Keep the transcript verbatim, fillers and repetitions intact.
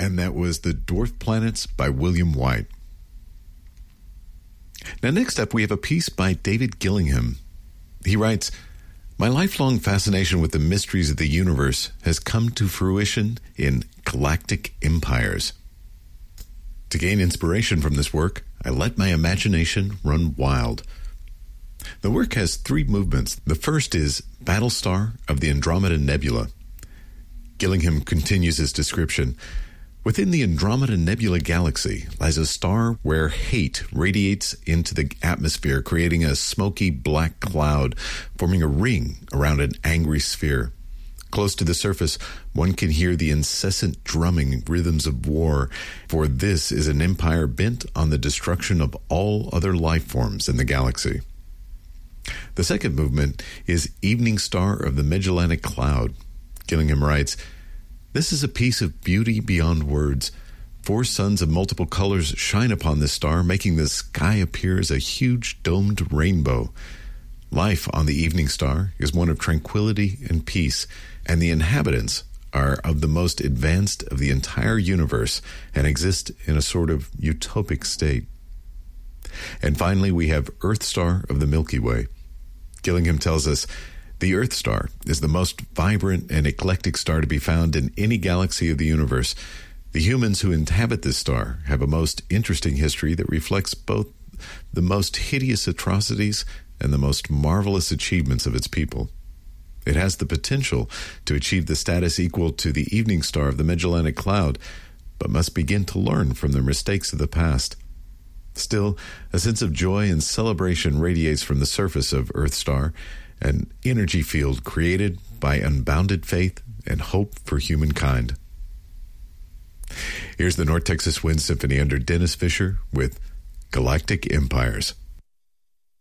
and that was The Dwarf Planets by William White. Now, next up, we have a piece by David Gillingham. He writes, "My lifelong fascination with the mysteries of the universe has come to fruition in Galactic Empires. To gain inspiration from this work, I let my imagination run wild." The work has three movements. The first is Battlestar of the Andromeda Nebula. Gillingham continues his description. "Within the Andromeda Nebula galaxy lies a star where hate radiates into the atmosphere, creating a smoky black cloud, forming a ring around an angry sphere. Close to the surface, one can hear the incessant drumming rhythms of war, for this is an empire bent on the destruction of all other life forms in the galaxy." The second movement is Evening Star of the Magellanic Cloud. Gillingham writes, "This is a piece of beauty beyond words. Four suns of multiple colors shine upon this star, making the sky appear as a huge domed rainbow. Life on the evening star is one of tranquility and peace, and the inhabitants are of the most advanced of the entire universe and exist in a sort of utopic state." And finally, we have Earth Star of the Milky Way. Gillingham tells us, "The Earth Star is the most vibrant and eclectic star to be found in any galaxy of the universe. The humans who inhabit this star have a most interesting history that reflects both the most hideous atrocities and the most marvelous achievements of its people. It has the potential to achieve the status equal to the Evening Star of the Magellanic Cloud, but must begin to learn from the mistakes of the past. Still, a sense of joy and celebration radiates from the surface of Earth Star, an energy field created by unbounded faith and hope for humankind." Here's the North Texas Wind Symphony under Dennis Fisher with Galactic Empires.